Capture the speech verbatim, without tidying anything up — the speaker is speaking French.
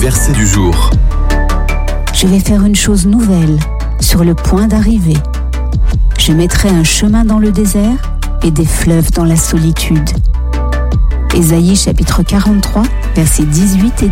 verset du jour. Je vais faire une chose nouvelle, sur le point d'arriver. Je mettrai un chemin dans le désert et des fleuves dans la solitude. Ésaïe chapitre quarante-trois, versets dix-huit et dix-neuf.